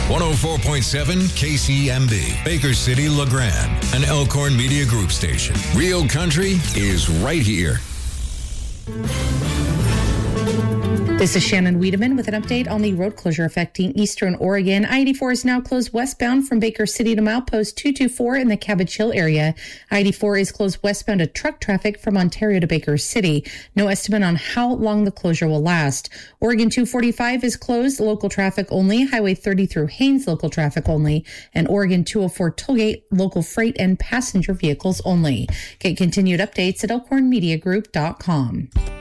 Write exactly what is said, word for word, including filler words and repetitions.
one oh four point seven K C M B, Baker City, LeGrand, an Elkhorn Media Group station. Real country is right here. This is Shannon Wiedemann with an update on the road closure affecting eastern Oregon. I eighty-four is now closed westbound from Baker City to milepost two two four in the Cabbage Hill area. I eighty-four is closed westbound to truck traffic from Ontario to Baker City. No estimate on how long the closure will last. Oregon two forty-five is closed, local traffic only. Highway thirty through Haines, local traffic only. And Oregon two oh four tollgate, local freight and passenger vehicles only. Get continued updates at elkhorn media group dot com.